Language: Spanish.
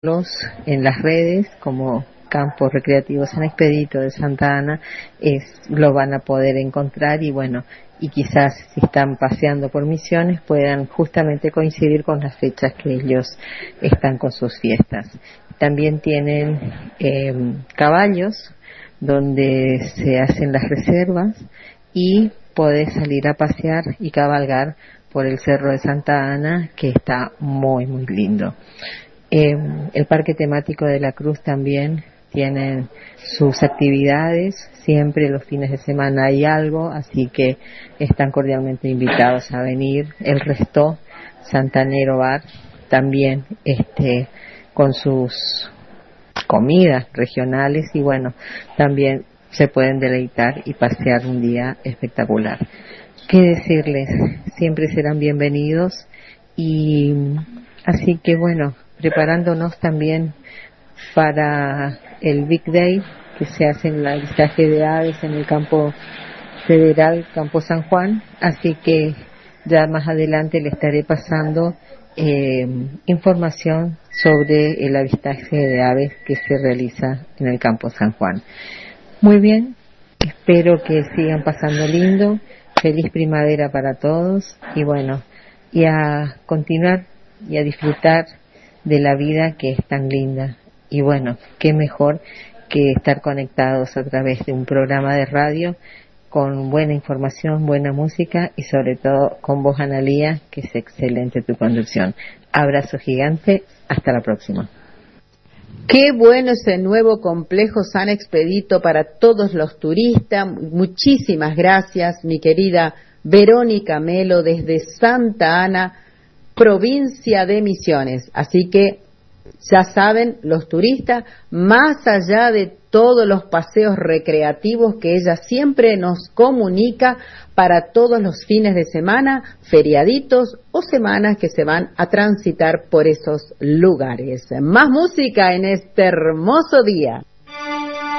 en las redes como Campo Recreativo San Expedito de Santa Ana, lo van a poder encontrar y bueno, y quizás si están paseando por Misiones puedan justamente coincidir con las fechas que ellos están con sus fiestas. También tienen caballos donde se hacen las reservas y podés salir a pasear y cabalgar por el Cerro de Santa Ana, que está muy muy lindo. El Parque Temático de la Cruz también tienen sus actividades, siempre los fines de semana hay algo, así que están cordialmente invitados a venir. El Resto Santanero Bar también con sus comidas regionales y bueno, también se pueden deleitar y pasear un día espectacular. ¿Qué decirles? Siempre serán bienvenidos y así que bueno, preparándonos también para el Big Day que se hace en el avistaje de aves en el campo federal, Campo San Juan, así que ya más adelante le estaré pasando información sobre el avistaje de aves que se realiza en el Campo San Juan. Muy bien, espero que sigan pasando lindo, feliz primavera para todos y bueno, y a continuar y a disfrutar de la vida que es tan linda. Y bueno, qué mejor que estar conectados a través de un programa de radio con buena información, buena música y sobre todo con vos, Analía, que es excelente tu conducción. Abrazo gigante, hasta la próxima. Qué bueno ese nuevo complejo San Expedito para todos los turistas. Muchísimas gracias, mi querida Verónica Melo, desde Santa Ana, provincia de Misiones. Así que ya saben, los turistas, más allá de todos los paseos recreativos que ella siempre nos comunica para todos los fines de semana, feriaditos o semanas que se van a transitar por esos lugares. Más música en este hermoso día.